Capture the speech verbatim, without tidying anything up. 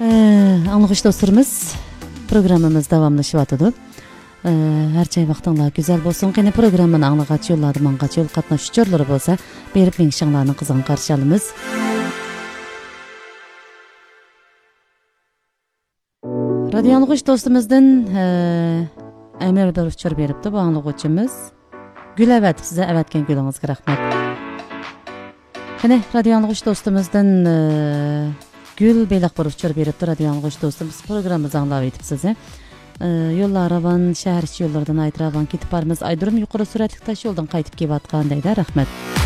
Anlıqış dostlarımız, programımız davamlaşıp atıdı. Her çay vaxtınla güzel bolsun. Qene programın anlıqaç yolladı, manqaç yol qatnaşıcıları bolsa, berip mengşanlarını qızğan qarşı alımız. Radio Anlıqış dostumuzdan Emir uçur beripdi bu anlıqçımız. Gül evet, size evetken gülünüzge rahmet. Qene Radio Anlıqış dostumuzdan Gül beylaq bir uçur beripdi Radio Anlıqış dostumuz. Programımızı anlap etip size. Yollar avan, şəhər içi yollardan aytıravan ketip barımız. Aydurum yuqarı süratlik taş yoldan qaytip kep atqan deydi. Rahmet.